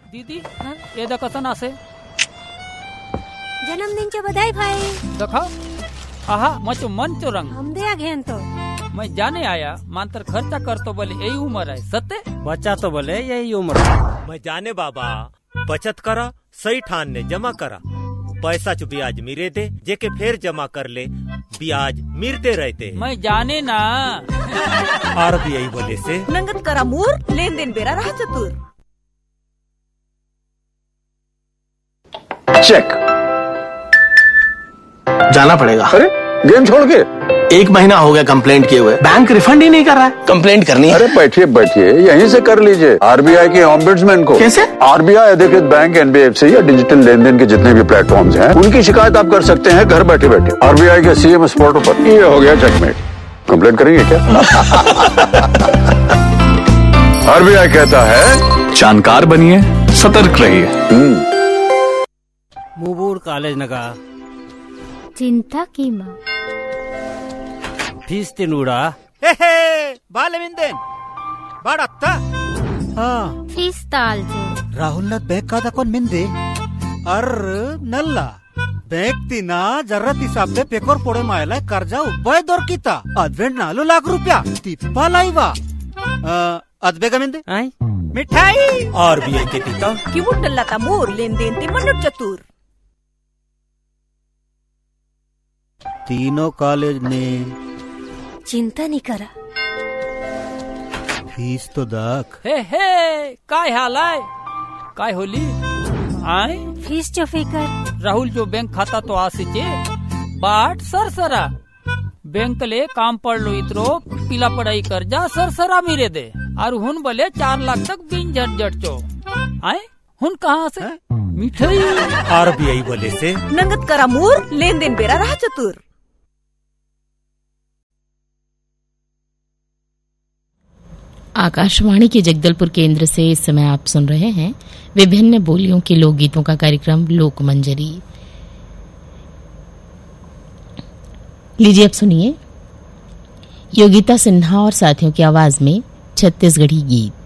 दीदी ये दा कसन आसे जन्मदिनच्या बधाई भाई देखा आहा मचो मन चो रंग हम दे घेन तो मैं जाने आया मांतर खर्चा कर तो बोले यही उम्र है सत्य बच्चा तो बोले यही उम्र मैं जाने बाबा बचत करा सही ठान ने जमा करा पैसा चु ब्याज मिरे दे जेके फिर जमा कर ले ब्याज मिरते रहते मैं जाने ना आरबीआई बोले से नंगत करा मूर लेन देन बेरा रहा चतुर चेक जाना पड़ेगा। अरे गेम छोड़ के 1 महीना हो गया कंप्लेंट किए हुए, बैंक रिफंड ही नहीं कर रहा है। कंप्लेंट करनी है। अरे बैठिए बैठिए यहीं से कर लीजिए आरबीआई के ऑम्बुड्समैन को। कैसे? आरबीआई अधिकृत बैंक एनबीएफसी या डिजिटल लेन देन के जितने भी प्लेटफॉर्म्स हैं उनकी शिकायत आप कर सकते हैं घर बैठे बैठे आरबीआई के सीएमएस पोर्टल पर। ये हो गया चेकमेट। कंप्लेंट करेंगे क्या? आरबीआई कहता है जानकार बनिए सतर्क रहिए। मुबूर कॉलेज नगा चिंता की माँ फीस तिनूड़ा बाले मिंदेन बाड़त्ता फीस ताल जे राहुल न बैंक का कौन मिंदे अर नल्ला बैंक तिना जर्रत हिसाब से पेकोर पोड़े मायला कर्जा उब्बाय दौर कीता अद्वेंट 4 लाख रुपया तिप्पा लाईवा अदबेगा मिंदे मिठाई आरबीआई के पिता कि मुट्टल्ला ता मूर लेन देन ती मनुट चतुर तीनों कॉलेज ने चिंता नहीं करा फीस तो दाख हे काय हाल है काय होली आय फीस जो फिकर राहुल जो बैंक खाता तो आसीचे बाट सरसरा बैंक ले काम पड़ लो इतरो पीला पढ़ाई कर जा सरसरा मिरे दे और हुन बोले 4 लाख तक बिन झट चो आए हुन कहाँ से मिठाई आरबीआई बोले से नंगत करा मूर लेन देन बेरा रहा चतुर। आकाशवाणी के जगदलपुर केंद्र से इस समय आप सुन रहे हैं विभिन्न बोलियों के लोकगीतों का कार्यक्रम लोक मंजरी। लीजिए अब सुनिए योगिता सिन्हा और साथियों की आवाज में छत्तीसगढ़ी गीत।